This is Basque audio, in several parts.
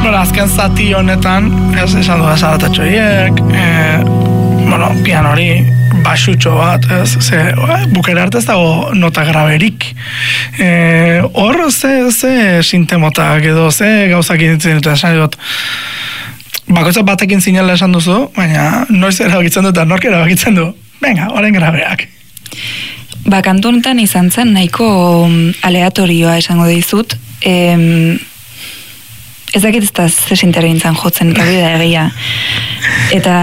azken zati honetan, esan du zaratatxoiek, piano hori, basutxo bat, bukera arte ez dago nota graberik. Hor, ze sintemotak edo, ze gauzak inditzen dut, esan dut, bakoitzak batekin zinela esan duzu, baina noiz erabakitzen du eta nork erabakitzen du. Venga, oren grabeak. Kantu honetan izan zen nahiko aleatorioa esango dizut. Ez dakit ez da zesintera gintzen jotzen, eta bida egia. Eta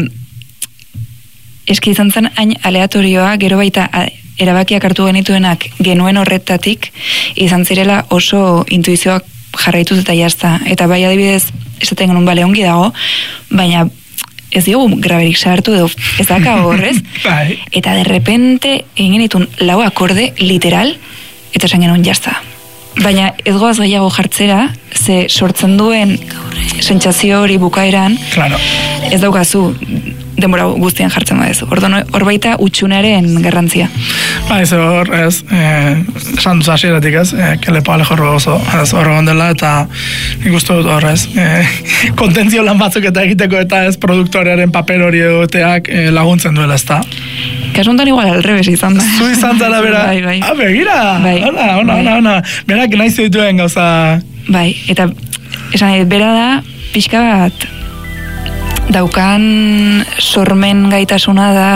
eski izan zen hain aleatorioa, gero baita erabakiak hartu genituenak genuen horretatik, izan zirela oso intuizioak jarraituz eta jazta. Eta bai adibidez, esaten genuen bale ongi dago, baina ez diogu graberik sartu edo ez daka horrez. Eta de repente egin genitun 4 akorde literal, eta esan genuen jazta. Baina ez goaz gehiago jartzera, ze sortzen duen sentsazio hori bukaeran, ez daukazu denbora guztian jartzen badezu. Hor baita utxunaren garrantzia. Ez hor, esan duz hasieratik kelepo alejorro oso, hor gondela, eta nik uste dut hor, kontentzio lan batzuk eta egiteko eta ez produktorearen paper hori egoteak laguntzen duela, ez da. Kasuntan igual alrebes izan da. Zu izan zara, bera, begira, ona, berak nahi zituen gauza. Bai, eta esan bera da, pixka bat, daukan sormen gaitasuna da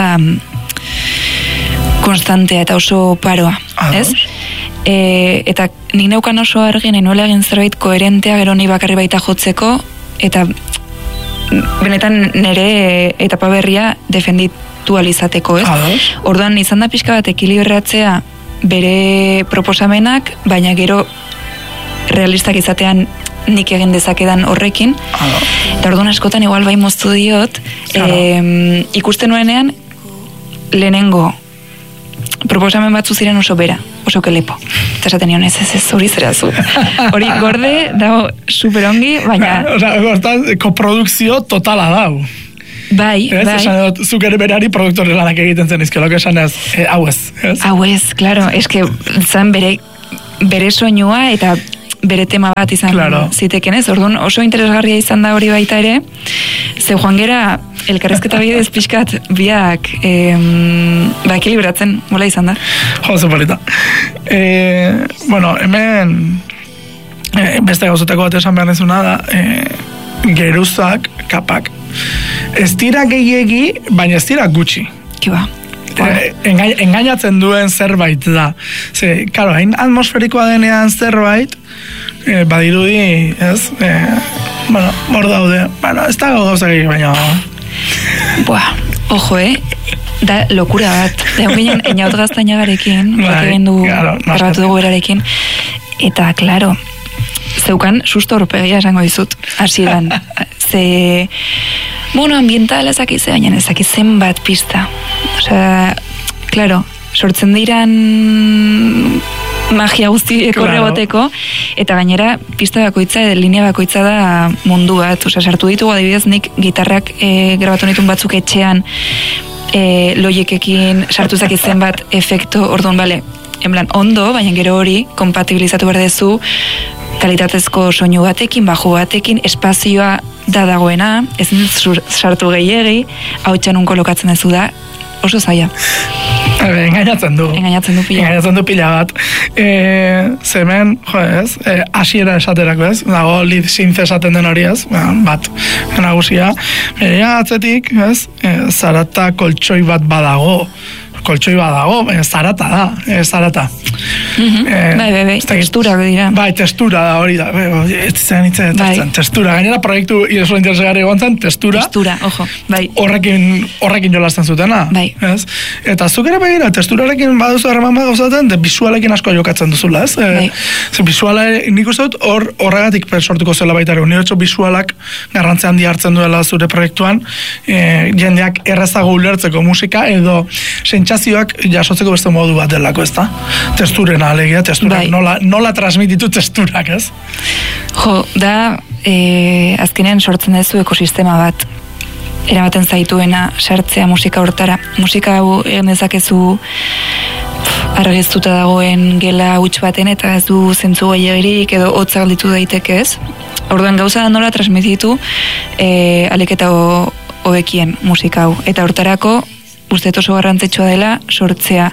konstantea eta oso paroa, ez? Eta nik neukan oso argi nahi nuela egin zerbait koherentea gero ni bakarri baita jotzeko, eta benetan nire etapa berria defenditu alizateko, ez? Orduan izan da pixka bat ekilibratzea bere proposamenak, baina gero realistak izatean nik egin dezakedan horrekin. Eta orduan askotan igual bai moztu diot, ikusten nuenean lehenengo proposamen batzu ziren oso bera, oso kelepo. Eta esaten nion ez hori zera zu. Hori gorde dago superongi, baina... Hortan, koprodukzio totala dau. Bai. Zuk ere berari produktore lanak egiten zen izkelok esan ez, hau ez. Hau ez, klaro, eske zan bere soinua eta bere tema bat izan ziteken ez, orduan oso interesgarria izan da hori baita ere, ze joan gera elkarrezketa bidez pixkat biak ekilibratzen, mola izan da. Oso polita. Hemen beste gauzoteko bat esan behar nezuna da, geruzak, kapak, ez dira gehiegi, baina ez dira gutxi. Kiba. Engainatzen duen zerbait da. Ze, karo, hain atmosferikoa denean zerbait, badirudi, ez? Hor daude. Ez da gauzak egin, baina... Ojo, da lokura bat. Da ginen, einaut gaztainagarekin, bat egin du, grabatu dugu berarekin, eta, klaro, zeukan susto horpegia esango dizut, hasieran. Ze... ambientala ezakize, baina ezakizen bat pista. Osea, klaro, sortzen diran magia guzti ekorre boteko, eta gainera pista bakoitza, linea bakoitza da mundu bat. Osea, sartu ditugu adibidez nik gitarrak grabatu nituen batzuk etxean loiekekin sartu zakizen bat efekto, orduan, bale, ondo, baina gero hori kompatibilizatu behar dezu kalitatezko soinu batekin, baju batekin, espazioa da dagoena, ez sartu gehiegi, hau txanun kolokatzen dezu da, oso zaila. Engainatzen du pila bat. Zemen, hasiera esaterako ez, dago lead synth esaten den hori ez, bat, nagusia, berea atzetik, zarata koltsoi bat badago, baina zarata da, zarata. Bai, testura dira. Bai, testura da hori da, ez zen testura, gainera proiektu oso interesgarri egon zen, testura, ojo, bai. Horrekin jolazten zutena, ez? Eta zuk ere begira, testurarekin baduzu harreman bat gauzaten, de bisualekin asko jokatzen duzula, ez? Ze bisuala, nik uste dut, horregatik sortuko zela baita ere, unibertso bisualak garrantzia handi hartzen duela zure proiektuan, jendeak errazago ulertzeko musika, edo sentsazioak jasotzeko beste modu bat delako, ez da? Testuren alegia, testurak, nola transmititu testurak, ez? Jo, da, azkenean sortzen duzu ekosistema bat, eramaten zaituena sartzea musika hortara. Musika hau egin dezakezu argiztuta dagoen gela huts baten eta ez du zentzu gehiagirik edo hotza galditu daiteke ez. Orduan gauza da nola transmititu aliketa hobekien musika hau. Eta hortarako, uste oso garrantzitsua dela sortzea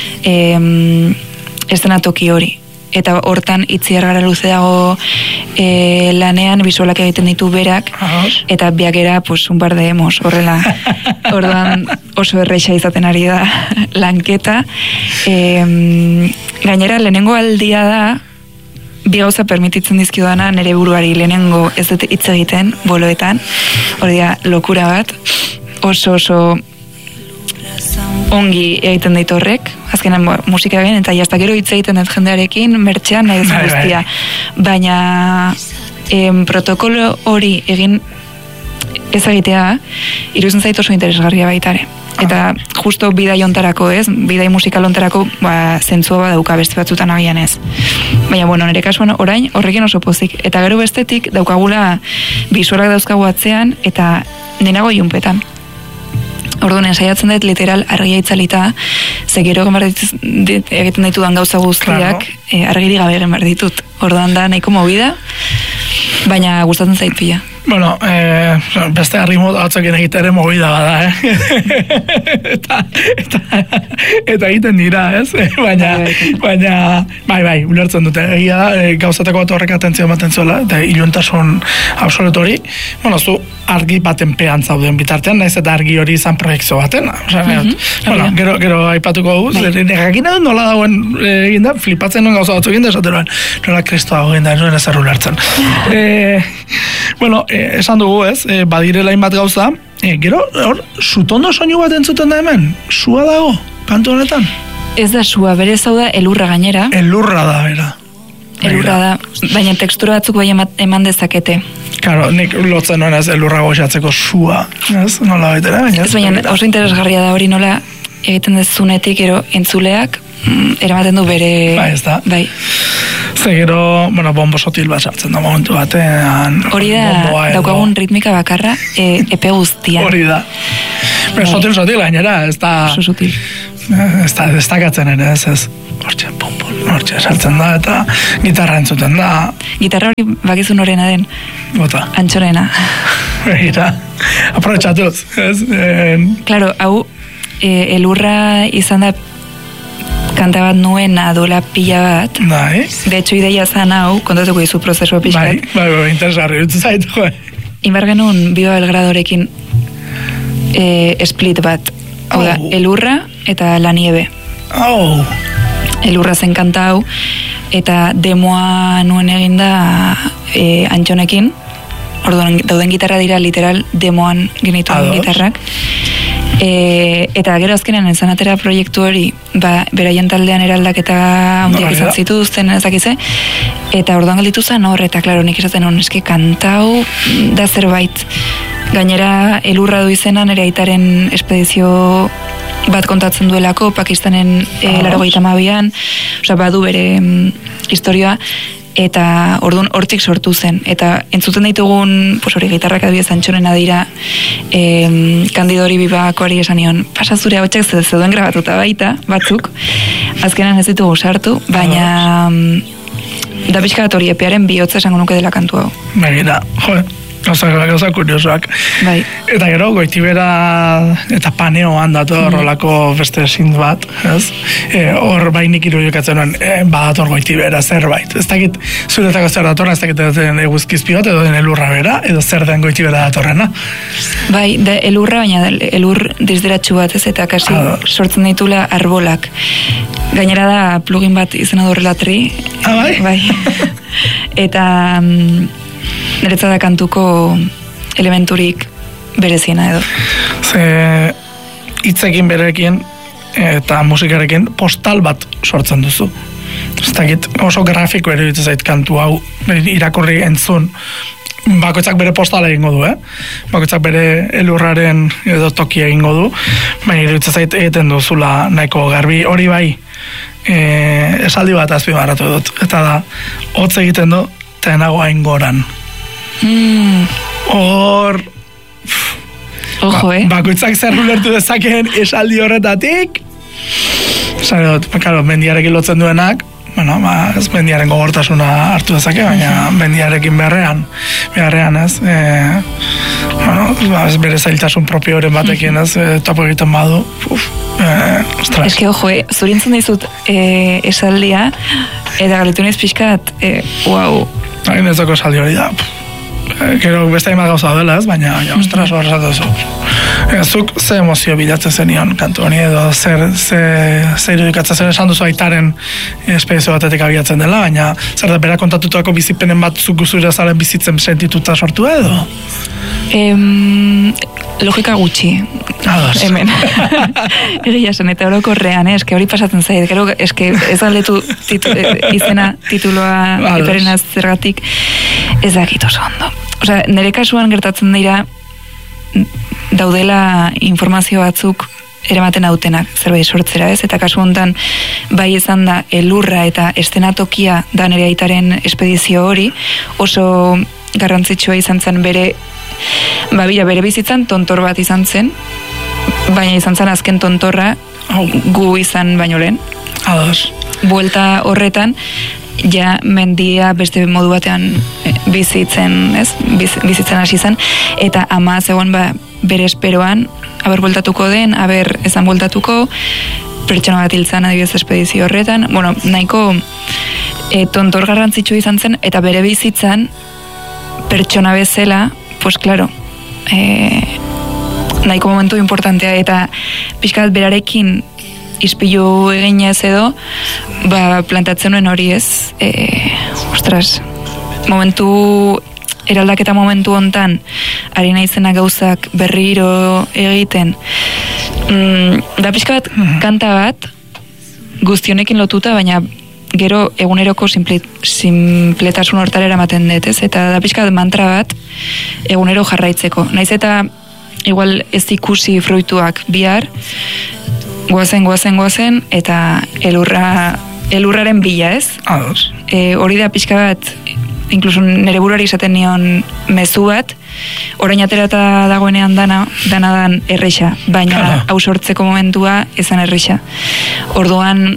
eszenatoki hori. Eta hortan itziar gara luze dago lanean, bisualak egiten ditu berak, eta biakera, pues, un par de hemos, horrela. Orduan oso erreixa izaten ari da lanketa. Gainera, lehenengo aldia da, bi gauza permititzen dizkidana nire buruari lehenengo ez dut hitz egiten, boloetan, hori da, lokura bat, oso ongi egiten ditu horrek, azkenan musika egin, eta jazta gero hitz egiten dut jendearekin, mertxean nahi duzun guztia. Baina protokolo hori egin ez egitea, iruditzen zait oso interesgarria baitare. Eta justo bidai ontarako ez, bidai musikal ontarako zentzua badauka beste batzutan agian ez. Baina, bueno, nire kasuan orain horrekin oso pozik. Eta gero bestetik daukagula bisualak dauzkagu atzean eta nenago junpetan. Orduan, saiatzen dut literal argia itzalita, ze gero egiten ditudan gauza guztiak, argiri gabe egin behar ditut. Orduan da, nahiko movida, baina gustatzen zait pila. Bueno, beste arrimot batzokin egitere movida bada, eta egiten dira, ez? Baina, bai, ulertzen dute. Egia da, gauzateko bat horrek atentzio ematen zuela, eta iluntasun absolutori, bueno, zu argi baten pean zauden bitartean, naiz eta argi hori izan proiektzio baten. Bueno, gero aipatuko guz, egin edo nola dagoen egin da, flipatzen nuen gauza batzu egin da, esaten nuen, nola kristoa egin da, nuen ezer ulertzen. Bueno, esan dugu ez, badirela inbat gauza, gero, hor, sutondo soinu bat entzuten da hemen? Sua dago, kantu honetan? Ez da sua, bere zau da elurra gainera. Elurra da, bera. Elurra da, baina tekstura batzuk bai eman dezakete. Claro, nik lotzen nuen ez elurra goxatzeko sua, ez? Nola baitera, baina ez? Baina oso interesgarria da hori nola egiten dezunetik ero entzuleak, eramaten du bere... Bai, ez da. Bai. Zegero, bueno, bombo sotil bat sartzen da momentu batean. Hori da, daukagun ritmika bakarra, epe guztian. Hori da. Sotil gainera, ez da... Oso sotil. Ez da destakatzen ere, ez. Hortxe, sartzen da, eta gitarra entzuten da. Gitarra hori bakizun horrena den. Bota. Antxorena. Begira, aprobetxatuz, ez? Claro, hau, elurra izan da kanta bat nuen adola pila bat. Bai. De hecho, ideia zan hau, kontatuko izu prozesua pixkat. Bai, interesgarri, zaitu, bai. Inbar genuen Biba Belgradorekin split bat. Hau da, elurra eta la nieve. Elurra zen kanta hau, eta demoa nuen eginda Antxonekin. Orduan, dauden gitarra dira literal demoan genituen gitarrak. Eta gero azkenean Enzanatera proiektu hori beraien taldean eraldaketa handiak izan zituzten ezakize, eta orduan gelditu zen hor, eta klaro nik esaten hon eski kantau da zerbait. Gainera elurra du izena nire aitaren espedizio bat kontatzen duelako Pakistanen 82an, osea badu bere historia, eta orduan hortik sortu zen, eta entzuten ditugun hori gitarrak adibidez Antxonena dira, Kandidori Bibakoari esan nion, pasa zure hotxak zeuden grabatuta baita batzuk, azkenan ez ditugu sartu, baina da pixka bat hori epearen bihotza esango nuke dela kantu hau. Begira, gauza kuriosoak. Bai. Eta gero, Goitibera eta Paneoan datu horrelako beste zint bat, ez? Hor bainik irudikatzen nuen, badator Goitibera zerbait. Ez dakit, zuretako zer datorra, ez dakit den eguzkizpi bat, edo den elurra bera, edo zer den Goitibera datorrena. Bai, elurra, baina elur dizderatxu bat, ez? Eta kasi sortzen ditula arbolak. Gainera da plugin bat izena horrela tri. Bai? Bai. Eta... niretzat da kantuko elementurik bereziena edo. Ze hitzekin berekin eta musikarekin postal bat sortzen duzu. Ez dakit, oso grafiko eruditzen zait kantu hau irakurri entzun. Bakoitzak bere postala egingo du, bakoitzak bere elurraren edo tokia egingo du, baina iruditzen zait egiten duzula nahiko garbi. Hori bai, esaldi bat azpimarratu dut, eta da, hotz egiten du, eta nago hain goran. Hor... Ojo, bakoitzak zer ulertu dezakeen esaldi horretatik. Zare dut, mendiarekin lotzen duenak, bueno, ez mendiaren gogortasuna hartu dezake, baina mendiarekin beharrean, ez, ez bere zailtasun propioren batekin, ez, topo egiten badu, ostras. Eske, ojo, zurintzen dizut esaldia, eta galetu nez pixkat, wow. Hain ezako esaldi hori da, gero beste hainbat gauza dela, ez, baina ostras, horrezatu zu. Zuk ze emozio bilatzen zenion kantu honi edo zer irudikatzen zen esan duzu aitaren espedizio batetik abiatzen dela, baina zer da bera kontatutako bizipenen bat zuk guzura zaren bizitzen sentituta sortu edo? Logika gutxi. Hemen. Egia zen, eta orokorrean, eske hori pasatzen zait, gero eske ez galdetu izena tituloa eperenaz zergatik ez dakit oso ondo. Osea, nire kasuan gertatzen dira daudela informazio batzuk eramaten autenak zerbait sortzera, ez? Eta kasu honetan bai izan da elurra eta estenatokia da nire aitaren espedizio hori oso garrantzitsua izan zen bere bizitzan tontor bat izan zen, baina izan zen azken tontorra gu izan baino lehen. Buelta horretan ja mendia beste modu batean bizitzen hasi zen, eta ama zegoen bere esperoan, aber bueltatuko den, aber ezan bueltatuko, pertsona bat hiltzan adibidez espedizio horretan, bueno, nahiko tontor garrantzitsu izan zen, eta bere bizitzan pertsona bezala, pues claro, nahiko momentu importantea, eta pixkat berarekin ispilu eginez edo, plantatzen nuen hori ez, ostras, eraldaketa momentu hontan, ari naizena gauzak berriro egiten, da pixka bat, kanta bat, guztionekin lotuta, baina gero eguneroko simpletasun hortara eramaten dut, ez? Eta da pixka bat mantra bat, egunero jarraitzeko. Naiz eta, igual ez ikusi fruituak bihar, goazen, eta elurraren bila, ez? Hori da pixka bat, inkluso nere buruari esaten nion mezu bat, orain aterata dagoenean danadan erreixa, baina hau sortzeko momentua ezan erreixa. Orduan,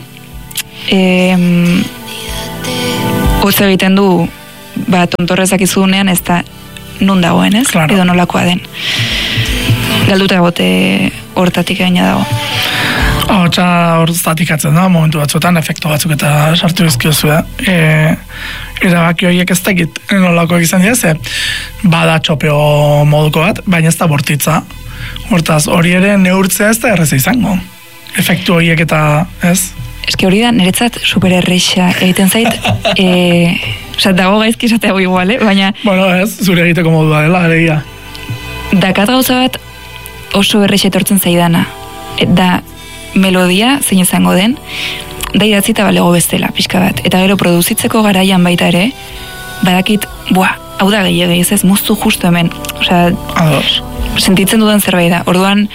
hotz egiten du, tontorrezak izunean ez da nun dagoen, ez? Edo nolakoa den. Galduta egote hortatik egina dago. Hotza hor statikatzen da, momentu batzuetan, efektu batzuk eta sartu ezkiozu da. Erabaki horiek ez dakit nolakoak izan dira, ze bada txopeo moduko bat, baina ez da bortitza. Hortaz, hori ere neurtzea ez da erreza izango. Efektu horiek eta, ez? Eski hori da, niretzat super erreixa egiten zait, dago gaizki esatea igual, baina... Bueno, ez, zure egiteko modua dela, egia. Dakat gauza bat oso erreixa etortzen zaidana. Da, melodia, zein izango den, da idatzita balego bestela, pixka bat. Eta gero produzitzeko garaian baita ere, badakit, hau da gehiageiz ez, muztu justu hemen. Sentitzen dudan zerbait da. Orduan,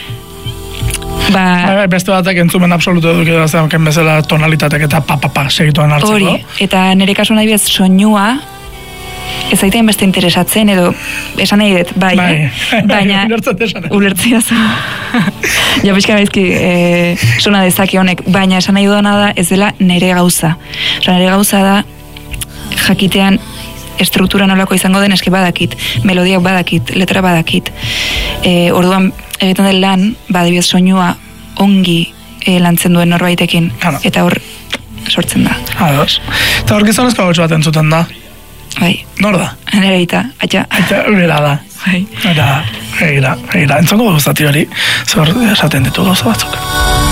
beste batek entzumen absolutu eduk edo zenken bezala tonalitatek eta segituan hartzeko. Hori, eta nire kasu nahi bez soinua, ez zaitean beste interesatzen, edo esan nahi dut, baina ulertzia zu. Ja, pixka gaizki sona dezake honek, baina esan nahi dudana da ez dela nire gauza. Nire gauza da jakitean estruktura nolako izango den eski badakit, melodiak badakit, letra badakit. Orduan egiten den lan, adibidez soinua ongi lantzen duen norbaitekin, eta hor sortzen da. Eta hor gizonezko hau bat entzuten da? Bai. Nor da? Nere aita, atxa. Bera da. Egira. Entzongo guztati hori, zor esaten ditu gauza batzuk.